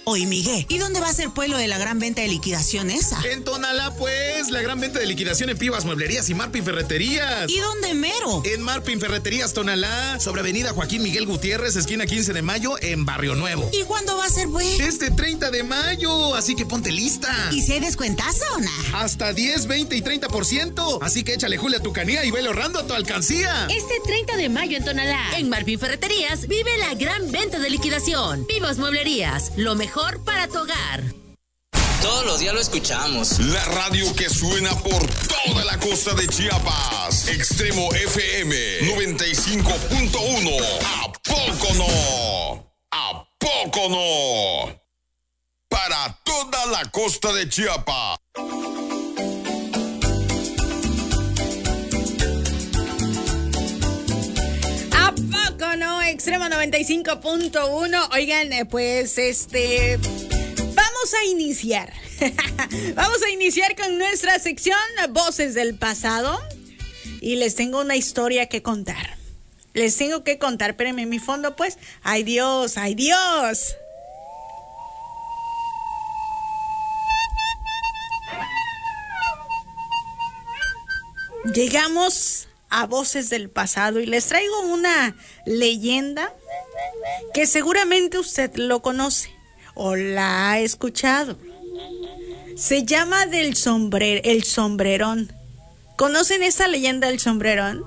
Oye, Miguel, ¿y dónde va a ser pues lo de la gran venta de liquidación esa? En Tonalá, pues, la gran venta de liquidación en Pibas Mueblerías y Marpin Ferreterías. ¿Y dónde mero? En Marpin Ferreterías Tonalá, sobre avenida Joaquín Miguel Gutiérrez, esquina 15 de mayo, en Barrio Nuevo. ¿Y cuándo va a ser pues? Este 30 de mayo, así que ponte lista. ¿Y si hay descuentazo o no? Hasta 10, 20 y 30%. Así que échale Julia a tu canía y vele ahorrando a tu alcancía. Este 30 de mayo en Tonalá, en Marpin Ferreterías, vive la gran venta de liquidación. Pibas Mueblerías, lo mejor para tu hogar. Todos los días lo escuchamos. La radio que suena por toda la costa de Chiapas. Extremo FM 95.1. ¿A poco no? ¿A poco no? Para toda la costa de Chiapas. ¿A poco no? Extremo 95.1. Oigan, pues vamos a iniciar. Vamos a iniciar con nuestra sección Voces del Pasado. Y les tengo una historia que contar. Les tengo que contar. Espérenme, mi fondo, pues. ¡Ay, Dios! ¡Ay, Dios! Llegamos a Voces del Pasado y les traigo una leyenda que seguramente usted lo conoce o la ha escuchado. Se llama el sombrerón. ¿Conocen esta leyenda del sombrerón?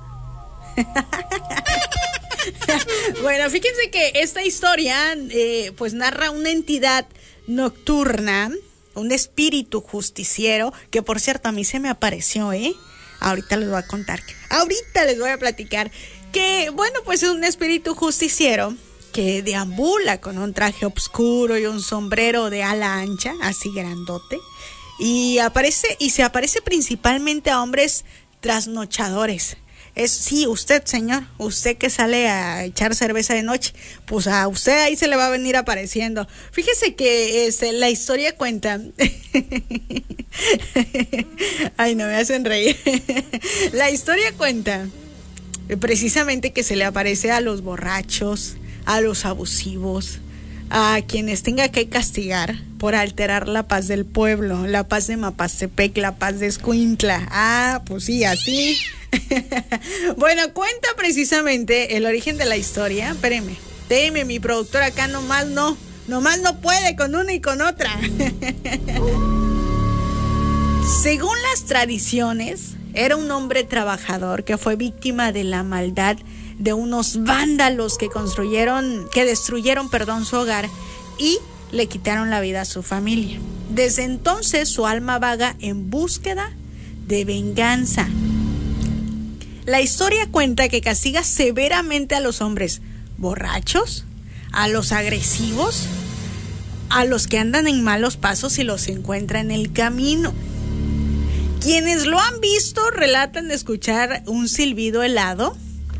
Bueno, fíjense que esta historia pues narra una entidad nocturna, un espíritu justiciero, que por cierto a mí se me apareció, ahorita les voy a contar, ahorita les voy a platicar que, bueno, pues es un espíritu justiciero que deambula con un traje oscuro y un sombrero de ala ancha, así grandote, y se aparece principalmente a hombres trasnochadores. Sí, usted, señor, usted que sale a echar cerveza de noche, pues a usted ahí se le va a venir apareciendo. Fíjese que la historia cuenta. Ay, no me hacen reír. La historia cuenta precisamente que se le aparece a los borrachos, a los abusivos, a quienes tenga que castigar por alterar la paz del pueblo, la paz de Mapastepec, la paz de Escuintla. Ah, pues sí, así. Bueno, cuenta precisamente el origen de la historia. Espéreme, mi productora acá nomás no puede con una y con otra. Según las tradiciones, era un hombre trabajador que fue víctima de la maldad de unos vándalos que destruyeron su hogar y le quitaron la vida a su familia. Desde entonces su alma vaga en búsqueda de venganza. La historia cuenta que castiga severamente a los hombres borrachos, a los agresivos, a los que andan en malos pasos y los encuentra en el camino. Quienes lo han visto relatan escuchar un silbido helado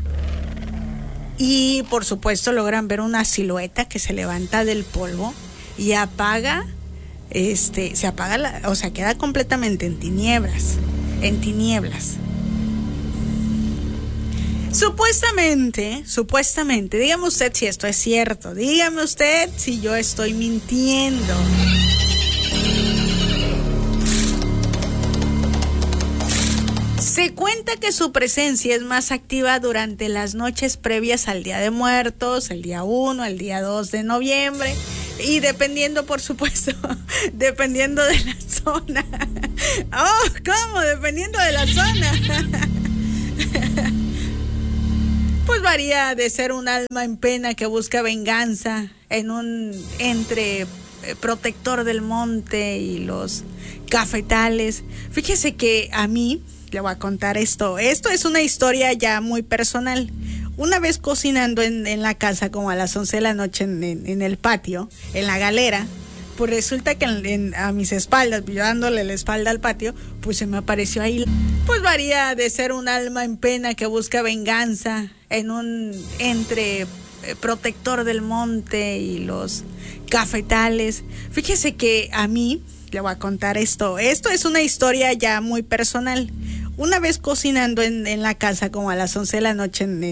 y por supuesto logran ver una silueta que se levanta del polvo y se apaga queda completamente en tinieblas. Supuestamente, dígame usted si esto es cierto, dígame usted si yo estoy mintiendo. Se cuenta que su presencia es más activa durante las noches previas al Día de Muertos, el día 1, el día 2 de noviembre, y dependiendo, por supuesto, dependiendo de la zona. Oh, ¿cómo? Dependiendo de la zona. Pues varía de ser un alma en pena que busca venganza entre protector del monte y los cafetales. Fíjese que a mí le voy a contar esto. Esto es una historia ya muy personal. Una vez cocinando en la casa, como a las 11 de la noche en el patio, en la galera, pues resulta que a mis espaldas, yo dándole la espalda al patio, pues se me apareció ahí. Pues varía de ser un alma en pena que busca venganza entre protector del monte y los cafetales. Fíjese que a mí le voy a contar esto. Esto es una historia ya muy personal. Una vez cocinando en la casa, como a las 11 de la noche